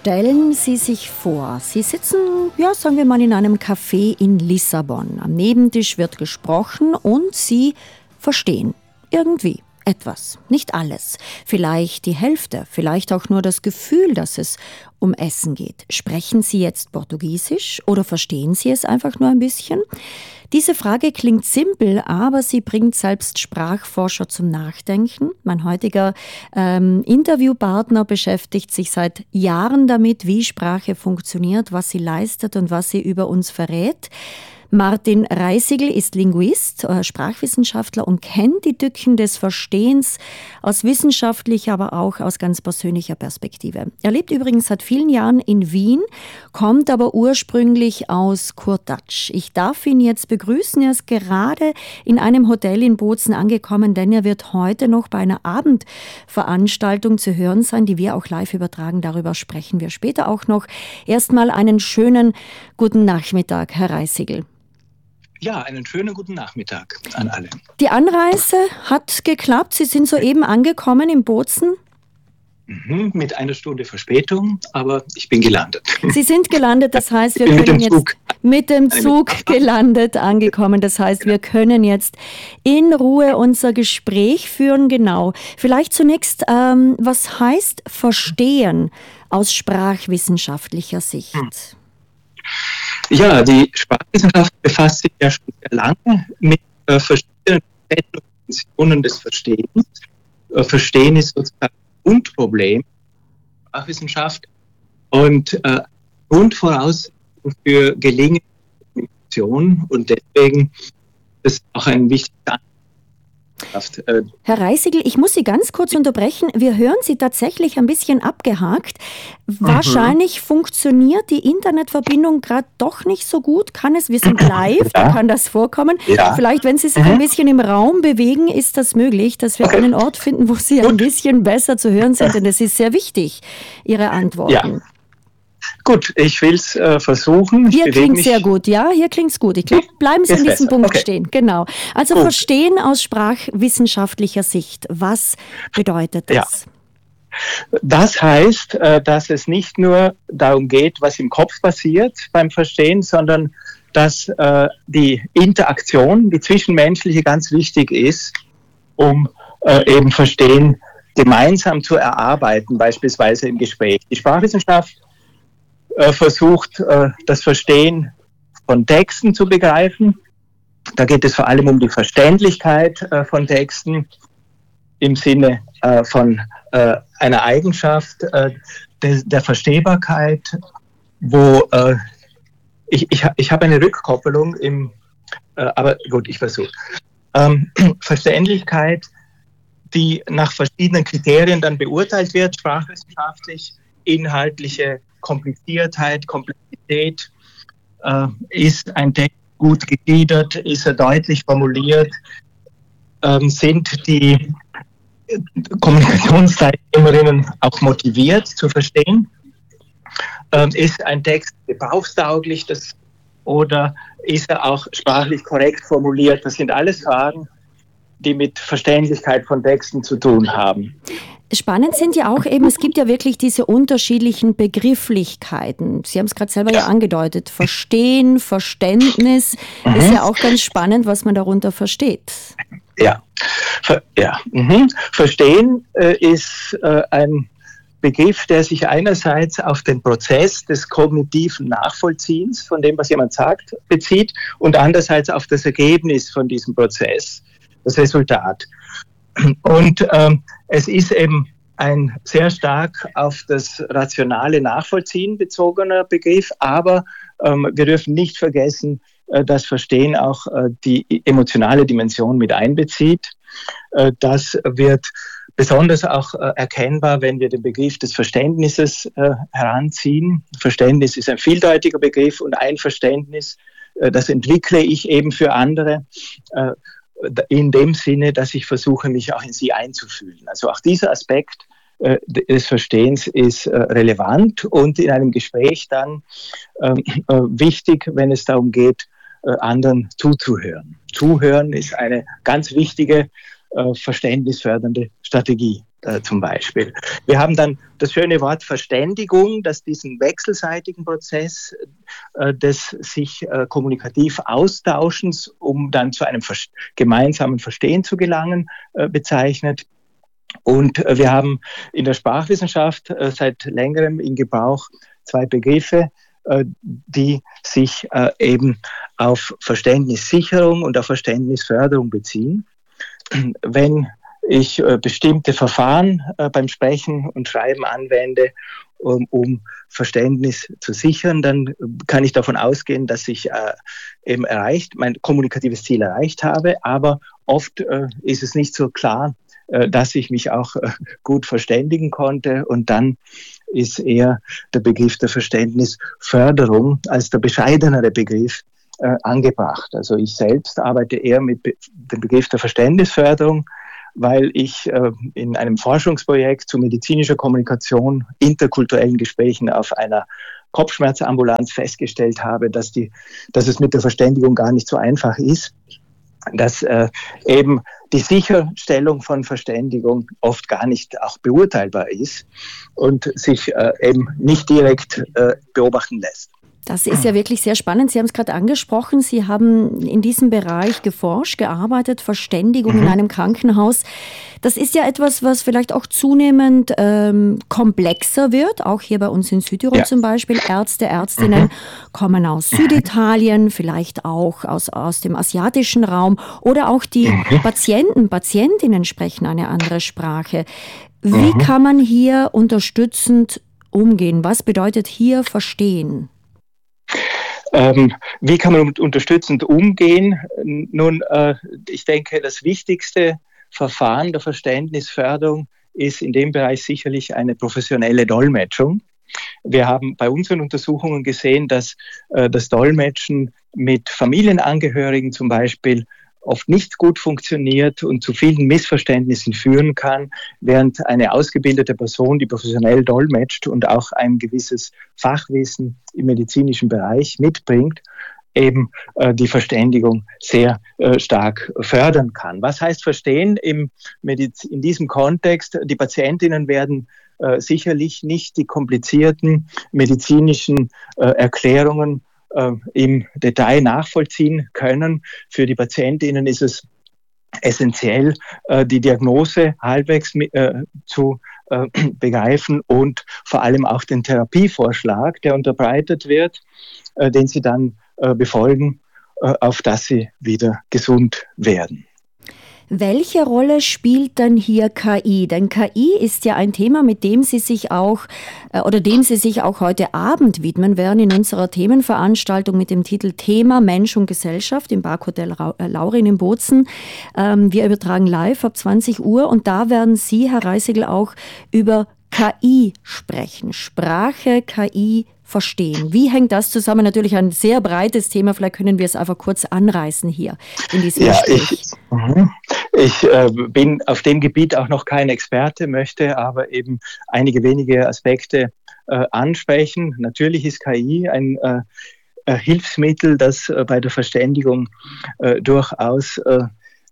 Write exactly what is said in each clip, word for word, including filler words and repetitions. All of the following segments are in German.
Stellen Sie sich vor, Sie sitzen, ja, sagen wir mal, in einem Café in Lissabon. Am Nebentisch wird gesprochen und Sie verstehen irgendwie etwas, nicht alles. Vielleicht die Hälfte, vielleicht auch nur das Gefühl, dass es um Essen geht. Sprechen Sie jetzt Portugiesisch oder verstehen Sie es einfach nur ein bisschen? Diese Frage klingt simpel, aber sie bringt selbst Sprachforscher zum Nachdenken. Mein heutiger ähm, Interviewpartner beschäftigt sich seit Jahren damit, wie Sprache funktioniert, was sie leistet und was sie über uns verrät. Martin Reisigl ist Linguist, äh, Sprachwissenschaftler und kennt die Tücken des Verstehens aus wissenschaftlicher, aber auch aus ganz persönlicher Perspektive. Er lebt übrigens seit vielen Jahren in Wien, kommt aber ursprünglich aus Kurtatsch. Ich darf ihn jetzt begrüßen. Er ist gerade in einem Hotel in Bozen angekommen, denn er wird heute noch bei einer Abendveranstaltung zu hören sein, die wir auch live übertragen. Darüber sprechen wir später auch noch. Erstmal einen schönen guten Nachmittag, Herr Reisigl. Ja, einen schönen guten Nachmittag an alle. Die Anreise hat geklappt. Sie sind soeben angekommen in Bozen. Mhm, mit einer Stunde Verspätung, aber ich bin gelandet. Sie sind gelandet, das heißt, wir können jetzt mit dem Zug gelandet, angekommen. Das heißt, wir können jetzt in Ruhe unser Gespräch führen. Genau. Vielleicht zunächst, ähm, was heißt Verstehen aus sprachwissenschaftlicher Sicht? Hm. Ja, die Sprachwissenschaft befasst sich ja schon sehr lange mit äh, verschiedenen Dimensionen des Verstehens. Äh, Verstehen ist sozusagen ein Grundproblem der Sprachwissenschaft und äh, Grundvoraussetzung für gelingende Kommunikation und deswegen ist es auch ein wichtiger Herr Reisigl, ich muss Sie ganz kurz unterbrechen. Wir hören Sie tatsächlich ein bisschen abgehakt. Wahrscheinlich mhm. funktioniert die Internetverbindung gerade doch nicht so gut. Kann es, wir sind live, ja. Da kann das vorkommen. Ja. Vielleicht, wenn Sie sich mhm. ein bisschen im Raum bewegen, ist das möglich, dass wir okay. einen Ort finden, wo Sie gut. ein bisschen besser zu hören sind. Denn das ist sehr wichtig, Ihre Antworten. Ja. Gut, ich will es äh, versuchen. Hier klingt es sehr gut, ja, hier klingt es gut. Ich glaube, bleiben Sie an diesem Punkt okay. stehen. Genau. Also gut. Verstehen aus sprachwissenschaftlicher Sicht. Was bedeutet das? Ja. Das heißt, äh, dass es nicht nur darum geht, was im Kopf passiert beim Verstehen, sondern dass äh, die Interaktion, die zwischenmenschliche, ganz wichtig ist, um äh, eben Verstehen gemeinsam zu erarbeiten, beispielsweise im Gespräch. Die Sprachwissenschaft versucht, das Verstehen von Texten zu begreifen. Da geht es vor allem um die Verständlichkeit von Texten im Sinne von einer Eigenschaft der Verstehbarkeit, wo ich, ich, ich habe eine Rückkoppelung im, aber gut, ich versuche. Verständlichkeit, die nach verschiedenen Kriterien dann beurteilt wird, sprachwissenschaftlich, inhaltliche Kompliziertheit, Komplexität, äh, ist ein Text gut gegliedert, ist er deutlich formuliert, ähm, sind die Kommunikationsteilnehmerinnen auch motiviert zu verstehen, ähm, ist ein Text gebrauchstauglich das, oder ist er auch sprachlich korrekt formuliert. Das sind alles Fragen, die mit Verständlichkeit von Texten zu tun haben. Spannend sind ja auch eben, es gibt ja wirklich diese unterschiedlichen Begrifflichkeiten. Sie haben es gerade selber ja. ja angedeutet. Verstehen, Verständnis, mhm. ist ja auch ganz spannend, was man darunter versteht. Ja, Ver- ja. Mhm. Verstehen äh, ist äh, ein Begriff, der sich einerseits auf den Prozess des kognitiven Nachvollziehens, von dem, was jemand sagt, bezieht und andererseits auf das Ergebnis von diesem Prozess, das Resultat. Und ähm, es ist eben ein sehr stark auf das rationale Nachvollziehen bezogener Begriff, aber ähm, wir dürfen nicht vergessen, äh, dass Verstehen auch äh, die emotionale Dimension mit einbezieht. Äh, das wird besonders auch äh, erkennbar, wenn wir den Begriff des Verständnisses äh, heranziehen. Verständnis ist ein vieldeutiger Begriff und ein Verständnis, äh, das entwickle ich eben für andere, äh, in dem Sinne, dass ich versuche, mich auch in sie einzufühlen. Also auch dieser Aspekt äh, des Verstehens ist äh, relevant und in einem Gespräch dann äh, äh, wichtig, wenn es darum geht, äh, anderen zuzuhören. Zuhören ist eine ganz wichtige, äh, verständnisfördernde Strategie. äh, zum Beispiel. Wir haben dann das schöne Wort Verständigung, das diesen wechselseitigen Prozess äh, des sich äh, kommunikativ Austauschens, um dann zu einem vers- gemeinsamen Verstehen zu gelangen, äh, bezeichnet. Und äh, wir haben in der Sprachwissenschaft äh, seit längerem in Gebrauch zwei Begriffe, äh, die sich äh, eben auf Verständnissicherung und auf Verständnisförderung beziehen. Wenn ich äh, bestimmte Verfahren äh, beim Sprechen und Schreiben anwende, um, um Verständnis zu sichern, dann kann ich davon ausgehen, dass ich äh, eben erreicht, mein kommunikatives Ziel erreicht habe, aber oft äh, ist es nicht so klar, äh, dass ich mich auch äh, gut verständigen konnte, und dann ist eher der Begriff der Verständnisförderung als der bescheidenere Begriff äh, angebracht. Also ich selbst arbeite eher mit be- dem Begriff der Verständnisförderung, weil ich äh, in einem Forschungsprojekt zu medizinischer Kommunikation, interkulturellen Gesprächen auf einer Kopfschmerzambulanz festgestellt habe, dass, die, dass es mit der Verständigung gar nicht so einfach ist, dass äh, eben die Sicherstellung von Verständigung oft gar nicht auch beurteilbar ist und sich äh, eben nicht direkt äh, beobachten lässt. Das ist ja wirklich sehr spannend. Sie haben es gerade angesprochen. Sie haben in diesem Bereich geforscht, gearbeitet, Verständigung mhm. in einem Krankenhaus. Das ist ja etwas, was vielleicht auch zunehmend ähm, komplexer wird. Auch hier bei uns in Südtirol ja. zum Beispiel. Ärzte, Ärztinnen mhm. kommen aus Süditalien, vielleicht auch aus, aus dem asiatischen Raum. Oder auch die mhm. Patienten, Patientinnen sprechen eine andere Sprache. Wie mhm. kann man hier unterstützend umgehen? Was bedeutet hier verstehen? Ähm, wie kann man unterstützend umgehen? Nun, äh, ich denke, das wichtigste Verfahren der Verständnisförderung ist in dem Bereich sicherlich eine professionelle Dolmetschung. Wir haben bei unseren Untersuchungen gesehen, dass äh, das Dolmetschen mit Familienangehörigen zum Beispiel oft nicht gut funktioniert und zu vielen Missverständnissen führen kann, während eine ausgebildete Person, die professionell dolmetscht und auch ein gewisses Fachwissen im medizinischen Bereich mitbringt, eben äh, die Verständigung sehr äh, stark fördern kann. Was heißt verstehen im Mediz- in diesem Kontext? Die Patientinnen werden äh, sicherlich nicht die komplizierten medizinischen äh, Erklärungen im Detail nachvollziehen können. Für die Patientinnen ist es essentiell, die Diagnose halbwegs zu begreifen und vor allem auch den Therapievorschlag, der unterbreitet wird, den sie dann befolgen, auf dass sie wieder gesund werden. Welche Rolle spielt dann hier K I? Denn K I ist ja ein Thema, mit dem Sie sich auch oder dem Sie sich auch heute Abend widmen werden in unserer Themenveranstaltung mit dem Titel Thema Mensch und Gesellschaft im Parkhotel Laurin in Bozen. Wir übertragen live ab zwanzig Uhr und da werden Sie, Herr Reißigl, auch über K I sprechen. Sprache, K I verstehen. Wie hängt das zusammen? Natürlich ein sehr breites Thema. Vielleicht können wir es einfach kurz anreißen hier in diesem ja, Gespräch. Ich, ich äh, bin auf dem Gebiet auch noch kein Experte, möchte aber eben einige wenige Aspekte äh, ansprechen. Natürlich ist K I ein äh, Hilfsmittel, das äh, bei der Verständigung äh, durchaus äh,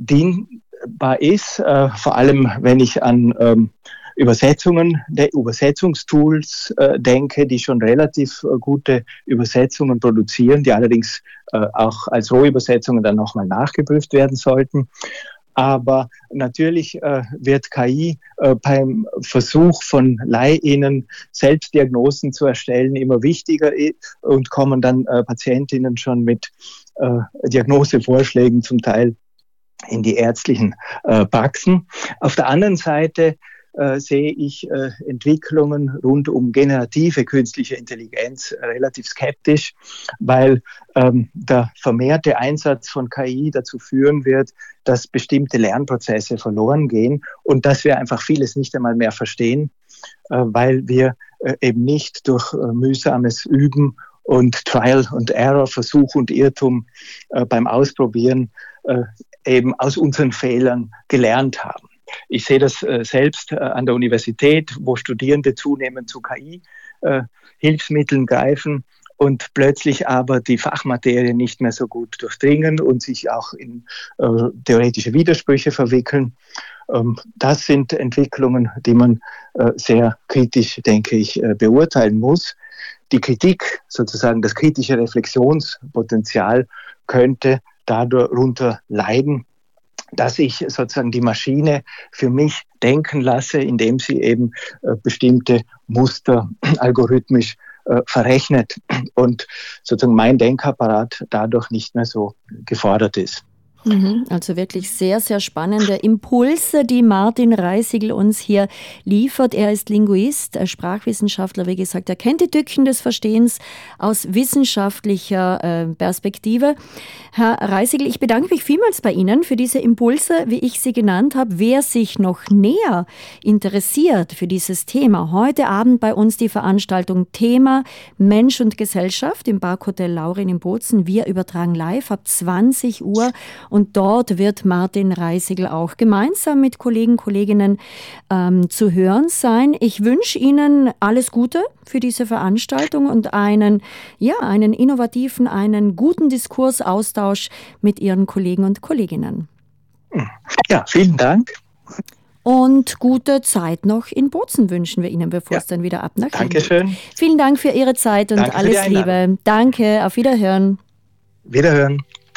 dienbar ist, äh, vor allem wenn ich an ähm, Übersetzungen, der Übersetzungstools äh, denke, die schon relativ äh, gute Übersetzungen produzieren, die allerdings äh, auch als Rohübersetzungen dann nochmal nachgeprüft werden sollten. Aber natürlich äh, wird K I äh, beim Versuch von LaiInnen Selbstdiagnosen zu erstellen immer wichtiger und kommen dann äh, Patientinnen schon mit äh, Diagnosevorschlägen zum Teil in die ärztlichen äh, Praxen. Auf der anderen Seite Äh, sehe ich äh, Entwicklungen rund um generative künstliche Intelligenz relativ skeptisch, weil ähm, der vermehrte Einsatz von K I dazu führen wird, dass bestimmte Lernprozesse verloren gehen und dass wir einfach vieles nicht einmal mehr verstehen, äh, weil wir äh, eben nicht durch äh, mühsames Üben und Trial und Error, Versuch und Irrtum äh, beim Ausprobieren äh, eben aus unseren Fehlern gelernt haben. Ich sehe das äh, selbst äh, an der Universität, wo Studierende zunehmend zu K I-Hilfsmitteln äh, greifen und plötzlich aber die Fachmaterie nicht mehr so gut durchdringen und sich auch in äh, theoretische Widersprüche verwickeln. Das sind Entwicklungen, die man sehr kritisch, denke ich, beurteilen muss. Die Kritik, sozusagen das kritische Reflexionspotenzial, könnte darunter leiden, dass ich sozusagen die Maschine für mich denken lasse, indem sie eben bestimmte Muster algorithmisch verrechnet und sozusagen mein Denkapparat dadurch nicht mehr so gefordert ist. Also wirklich sehr, sehr spannende Impulse, die Martin Reisigal uns hier liefert. Er ist Linguist, Sprachwissenschaftler, wie gesagt. Er kennt die Tücken des Verstehens aus wissenschaftlicher äh, Perspektive. Herr Reisigal, ich bedanke mich vielmals bei Ihnen für diese Impulse, wie ich sie genannt habe. Wer sich noch näher interessiert für dieses Thema, heute Abend bei uns die Veranstaltung Thema Mensch und Gesellschaft im Parkhotel Laurin in Bozen. Wir übertragen live ab zwanzig Uhr. Und dort wird Martin Reisigal auch gemeinsam mit Kollegen und Kolleginnen ähm, zu hören sein. Ich wünsche Ihnen alles Gute für diese Veranstaltung und einen, ja, einen innovativen, einen guten Diskursaustausch mit Ihren Kollegen und Kolleginnen. Ja, vielen Dank. Und gute Zeit noch in Bozen wünschen wir Ihnen, bevor ja. es dann wieder ab nach Wien geht. Dankeschön. Vielen Dank für Ihre Zeit und Danke alles Liebe. Danke, auf Wiederhören. Wiederhören.